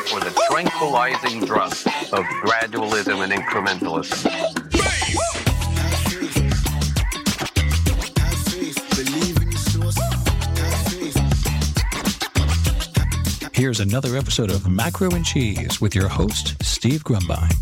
for the tranquilizing drug of gradualism and incrementalism. Here's another episode of Macro and Cheese with your host, Steve Grumbine.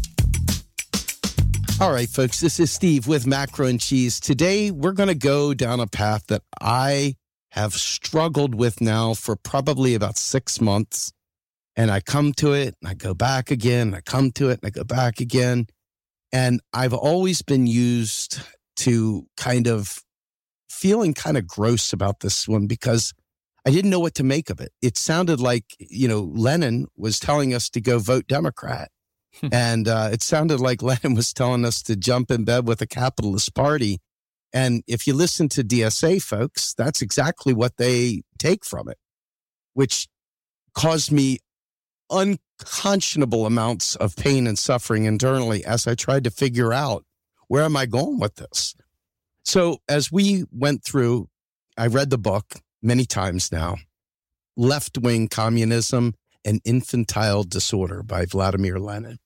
All right, folks, this is Steve with Macro and Cheese. Today, we're going to go down a path that I have struggled with now for probably about 6 months. And I come to it, and I go back again, I come to it, and I go back again. And I've always been used to kind of feeling kind of gross about this one because I didn't know what to make of it. It sounded like, Lenin was telling us to go vote Democrat. And it sounded like Lenin was telling us to jump in bed with a capitalist party. And if you listen to DSA folks, that's exactly what they take from it, which caused me unconscionable amounts of pain and suffering internally as I tried to figure out, where am I going with this? So as we went through, I read the book many times now, Left-Wing Communism and Infantile Disorder by Vladimir Lenin.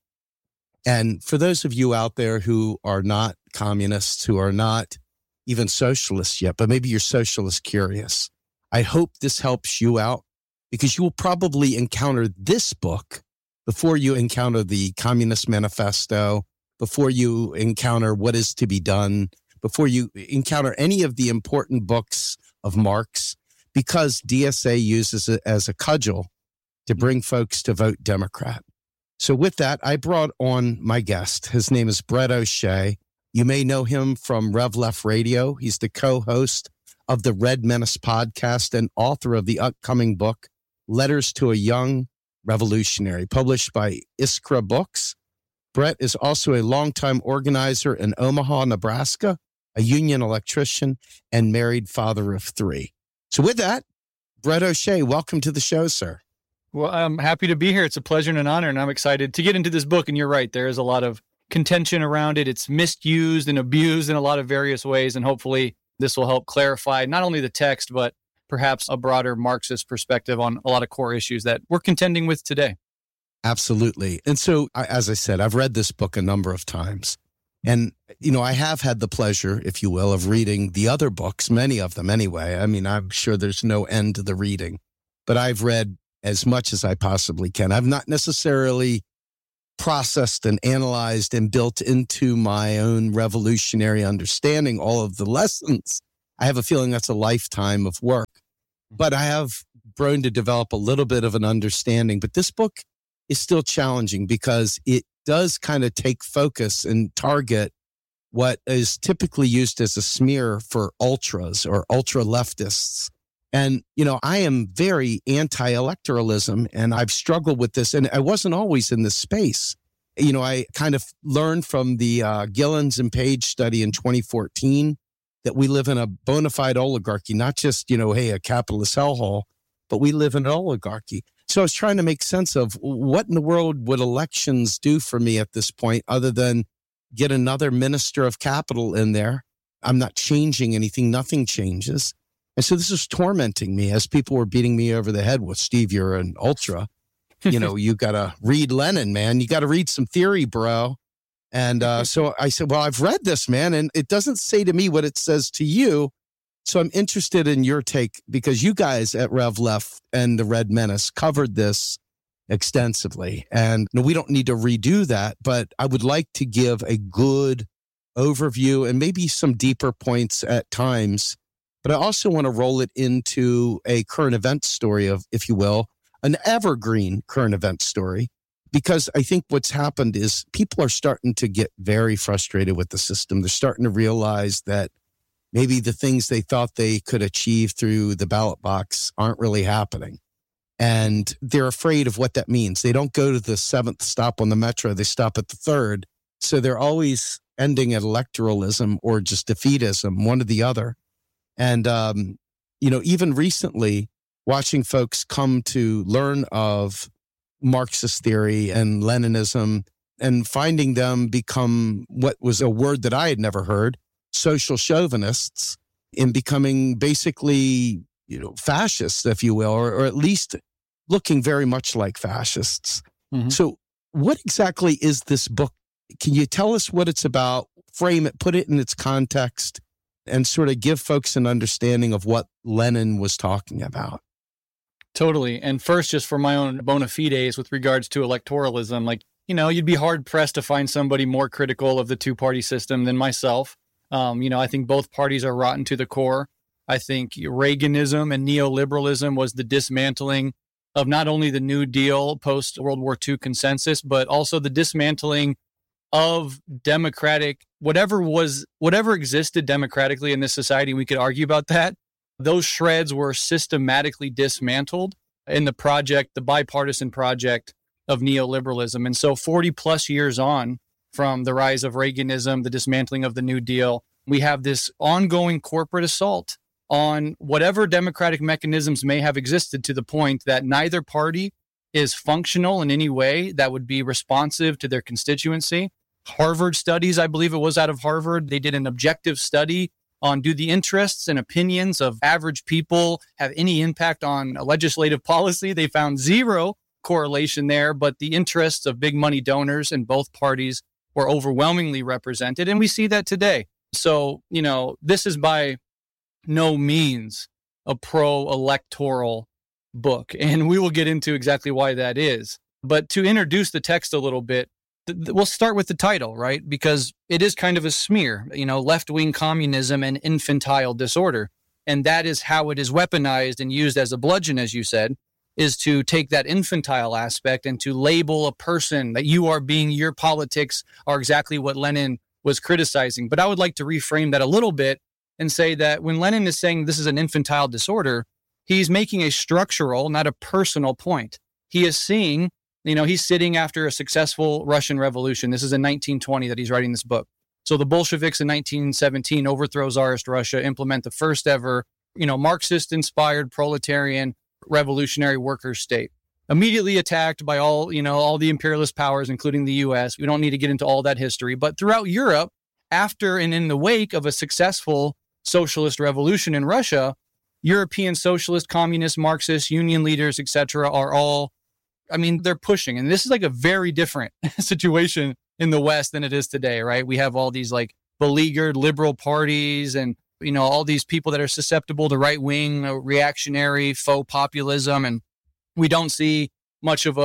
And for those of you out there who are not communists, who are not even socialists yet, but maybe you're socialist curious, I hope this helps you out because you will probably encounter this book before you encounter the Communist Manifesto, before you encounter What Is to Be Done, before you encounter any of the important books of Marx, because DSA uses it as a cudgel to bring folks to vote Democrat. So with that, I brought on my guest. His name is Brett O'Shea. You may know him from Rev Left Radio. He's the co-host of the Red Menace podcast and author of the upcoming book, Letters to a Young Revolutionary, published by Iskra Books. Brett is also a longtime organizer in Omaha, Nebraska, a union electrician, and married father of 3. So with that, Brett O'Shea, welcome to the show, sir. Well, I'm happy to be here. It's a pleasure and an honor, and I'm excited to get into this book. And you're right, there is a lot of contention around it. It's misused and abused in a lot of various ways, and hopefully this will help clarify not only the text, but perhaps a broader Marxist perspective on a lot of core issues that we're contending with today. Absolutely. And so, as I said, I've read this book a number of times. And, I have had the pleasure, if you will, of reading the other books, many of them anyway. I mean, I'm sure there's no end to the reading, but I've read as much as I possibly can. I've not necessarily processed and analyzed and built into my own revolutionary understanding all of the lessons. I have a feeling that's a lifetime of work, but I have grown to develop a little bit of an understanding. But this book is still challenging because it does kind of take focus and target what is typically used as a smear for ultras or ultra leftists. And, I am very anti-electoralism, and I've struggled with this, and I wasn't always in this space. I kind of learned from the Gillens and Page study in 2014 that we live in a bona fide oligarchy, not just, a capitalist hellhole, but we live in an oligarchy. So I was trying to make sense of what in the world would elections do for me at this point, other than get another minister of capital in there. I'm not changing anything. Nothing changes. And so this was tormenting me as people were beating me over the head with, Steve, you're an ultra. You got to read Lenin, man. You got to read some theory, bro. And so I said, well, I've read this, man, and it doesn't say to me what it says to you. So I'm interested in your take because you guys at Rev Left and the Red Menace covered this extensively. And we don't need to redo that, but I would like to give a good overview and maybe some deeper points at times. But I also want to roll it into a current event story of, if you will, an evergreen current event story. Because I think what's happened is people are starting to get very frustrated with the system. They're starting to realize that maybe the things they thought they could achieve through the ballot box aren't really happening. And they're afraid of what that means. They don't go to the 7th stop on the metro. They stop at the 3rd. So they're always ending at electoralism or just defeatism, one or the other. And, even recently, watching folks come to learn of Marxist theory and Leninism and finding them become what was a word that I had never heard, social chauvinists, in becoming basically, fascists, if you will, or at least looking very much like fascists. So what exactly is this book? Can you tell us what it's about, frame it, put it in its context, and sort of give folks an understanding of what Lenin was talking about? Totally. And first, just for my own bona fides with regards to electoralism, like, you'd be hard pressed to find somebody more critical of the two-party system than myself. I think both parties are rotten to the core. I think Reaganism and neoliberalism was the dismantling of not only the New Deal post-World War II consensus, but also the dismantling of democratic, whatever existed democratically in this society. We could argue about that. Those shreds were systematically dismantled in the bipartisan project of neoliberalism. And so 40 plus years on from the rise of Reaganism, the dismantling of the New Deal, we have this ongoing corporate assault on whatever democratic mechanisms may have existed, to the point that neither party is functional in any way that would be responsive to their constituency. Harvard studies, I believe it was out of Harvard, they did an objective study on, do the interests and opinions of average people have any impact on legislative policy? They found zero correlation there, but the interests of big money donors in both parties were overwhelmingly represented. And we see that today. So, this is by no means a pro-electoral book. And we will get into exactly why that is. But to introduce the text a little bit, we'll start with the title, right? Because it is kind of a smear, left-wing communism and infantile disorder. And that is how it is weaponized and used as a bludgeon, as you said, is to take that infantile aspect and to label a person that your politics are exactly what Lenin was criticizing. But I would like to reframe that a little bit and say that when Lenin is saying this is an infantile disorder, he's making a structural, not a personal point. He is seeing, he's sitting after a successful Russian Revolution. This is in 1920 that he's writing this book. So the Bolsheviks in 1917 overthrow Tsarist Russia, implement the first ever, Marxist-inspired proletarian revolutionary workers' state. Immediately attacked by all the imperialist powers, including the U.S. We don't need to get into all that history. But throughout Europe, after and in the wake of a successful socialist revolution in Russia, European socialist, communist, Marxist, union leaders, etc., are all, they're pushing. And this is like a very different situation in the West than it is today, right? We have all these like beleaguered liberal parties and, all these people that are susceptible to right-wing, reactionary, faux populism. And we don't see much of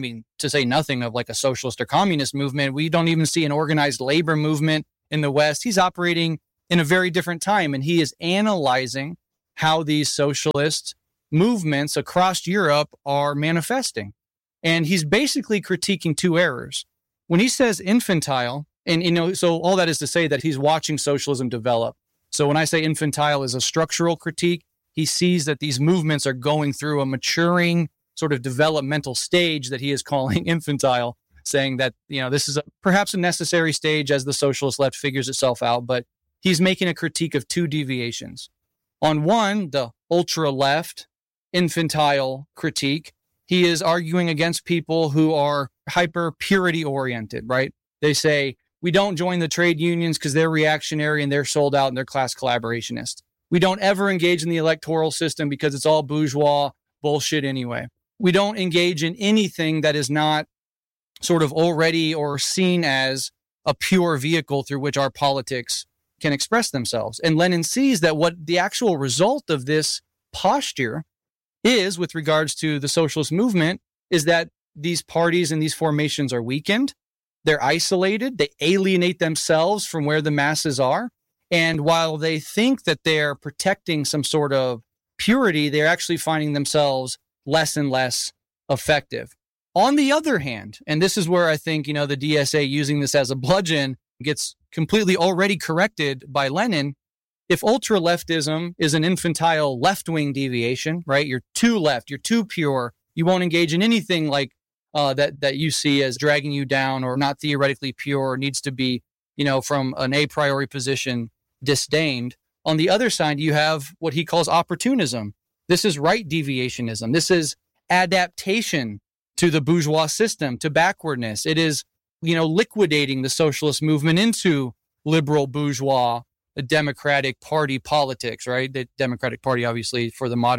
to say nothing of like a socialist or communist movement. We don't even see an organized labor movement in the West. He's operating in a very different time, and he is analyzing how these socialist movements across Europe are manifesting. And he's basically critiquing two errors. When he says infantile, and so all that is to say that he's watching socialism develop. So when I say infantile is a structural critique, he sees that these movements are going through a maturing sort of developmental stage that he is calling infantile, saying that, this is perhaps a necessary stage as the socialist left figures itself out, but he's making a critique of two deviations. On one, the ultra-left infantile critique, he is arguing against people who are hyper-purity oriented, right? They say, we don't join the trade unions because they're reactionary and they're sold out and they're class collaborationist. We don't ever engage in the electoral system because it's all bourgeois bullshit anyway. We don't engage in anything that is not sort of already or seen as a pure vehicle through which our politics can express themselves. And Lenin sees that what the actual result of this posture is with regards to the socialist movement is that these parties and these formations are weakened. They're isolated. They alienate themselves from where the masses are. And while they think that they're protecting some sort of purity, they're actually finding themselves less and less effective. On the other hand, and this is where I think, the DSA using this as a bludgeon gets completely already corrected by Lenin. If ultra-leftism is an infantile left-wing deviation, right? You're too left, you're too pure, you won't engage in anything like that you see as dragging you down or not theoretically pure or needs to be, from an a priori position disdained. On the other side, you have what he calls opportunism. This is right deviationism. This is adaptation to the bourgeois system, to backwardness. It is, liquidating the socialist movement into liberal bourgeois Democratic Party politics, right? The Democratic Party, obviously, for the modern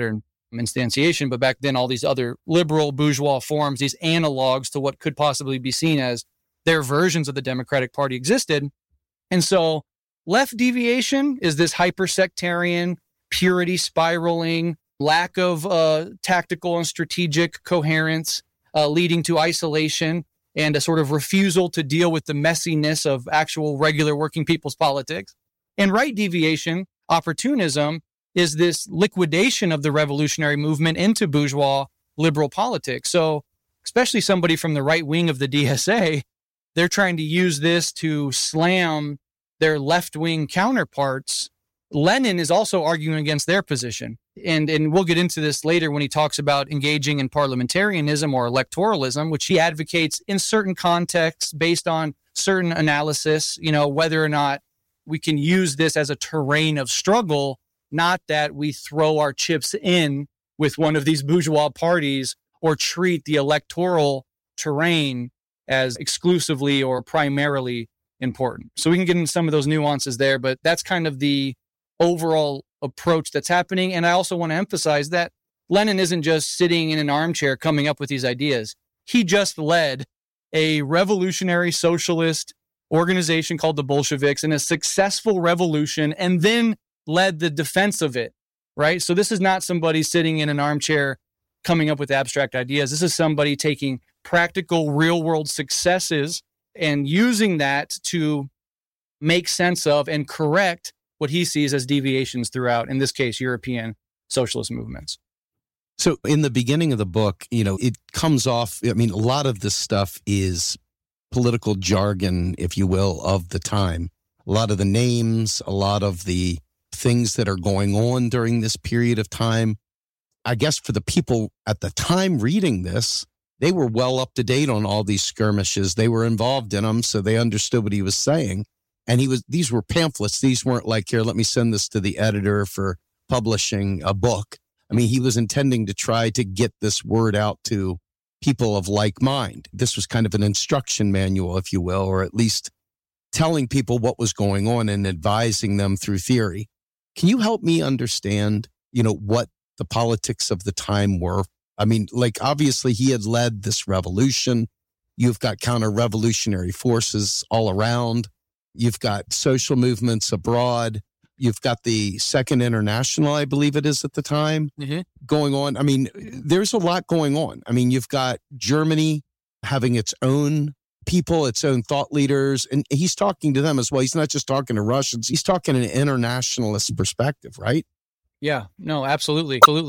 instantiation, but back then all these other liberal bourgeois forms, these analogs to what could possibly be seen as their versions of the Democratic Party existed. And so left deviation is this hypersectarian, purity spiraling, lack of tactical and strategic coherence, leading to isolation and a sort of refusal to deal with the messiness of actual regular working people's politics. And right deviation, opportunism, is this liquidation of the revolutionary movement into bourgeois liberal politics. So especially somebody from the right wing of the DSA, they're trying to use this to slam their left-wing counterparts. Lenin is also arguing against their position. And we'll get into this later when he talks about engaging in parliamentarianism or electoralism, which he advocates in certain contexts based on certain analysis, whether or not we can use this as a terrain of struggle, not that we throw our chips in with one of these bourgeois parties or treat the electoral terrain as exclusively or primarily important. So we can get into some of those nuances there, but that's kind of the overall approach that's happening. And I also want to emphasize that Lenin isn't just sitting in an armchair coming up with these ideas. He just led a revolutionary socialist organization called the Bolsheviks in a successful revolution and then led the defense of it, right? So this is not somebody sitting in an armchair coming up with abstract ideas. This is somebody taking practical real-world successes and using that to make sense of and correct what he sees as deviations throughout, in this case, European socialist movements. So in the beginning of the book, it comes off, a lot of this stuff is political jargon, if you will, of the time. A lot of the names, a lot of the things that are going on during this period of time. I guess for the people at the time reading this, they were well up to date on all these skirmishes. They were involved in them, so they understood what he was saying. And these were pamphlets. These weren't like, here, let me send this to the editor for publishing a book. He was intending to try to get this word out to people of like mind. This was kind of an instruction manual, if you will, or at least telling people what was going on and advising them through theory. Can you help me understand, what the politics of the time were? Obviously he had led this revolution. You've got counter-revolutionary forces all around. You've got social movements abroad. You've got the Second International, I believe it is at the time, going on. There's a lot going on. You've got Germany having its own people, its own thought leaders, and he's talking to them as well. He's not just talking to Russians. He's talking in an internationalist perspective, right? Yeah, no, absolutely.